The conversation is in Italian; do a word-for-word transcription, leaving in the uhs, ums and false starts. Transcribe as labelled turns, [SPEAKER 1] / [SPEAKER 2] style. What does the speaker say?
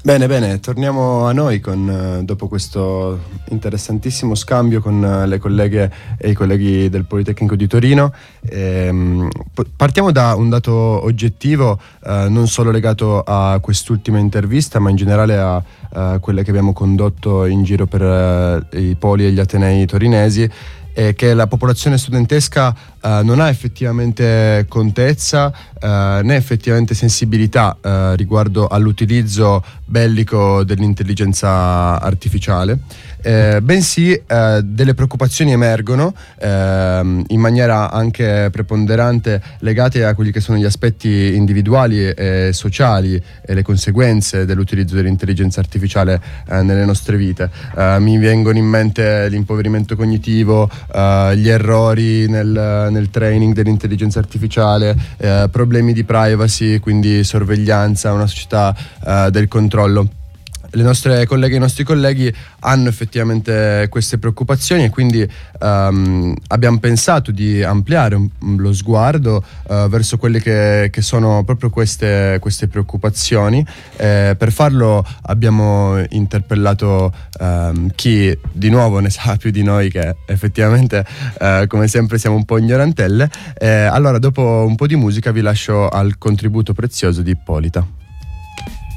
[SPEAKER 1] Bene, bene, torniamo a noi con, dopo questo interessantissimo scambio con le colleghe e i colleghi del Politecnico di Torino. Ehm, partiamo da un dato oggettivo, eh, non solo legato a quest'ultima intervista, ma in generale a, a quelle che abbiamo condotto in giro per uh, i poli e gli atenei torinesi, è che la popolazione studentesca uh, non ha effettivamente contezza uh, né effettivamente sensibilità uh, riguardo all'utilizzo bellico dell'intelligenza artificiale, eh, bensì eh, delle preoccupazioni emergono eh, in maniera anche preponderante legate a quelli che sono gli aspetti individuali e sociali e le conseguenze dell'utilizzo dell'intelligenza artificiale eh, nelle nostre vite. Eh, mi vengono in mente l'impoverimento cognitivo, eh, gli errori nel, nel training dell'intelligenza artificiale, eh, problemi di privacy, quindi sorveglianza, una società eh, del controllo. Le nostre colleghe e i nostri colleghi hanno effettivamente queste preoccupazioni e quindi um, abbiamo pensato di ampliare un, lo sguardo uh, verso quelle che, che sono proprio queste, queste preoccupazioni. Eh, per farlo abbiamo interpellato um, chi di nuovo ne sa più di noi, che effettivamente uh, come sempre siamo un po' ignorantelle. Eh, allora, dopo un po' di musica vi lascio al contributo prezioso di Ippolita.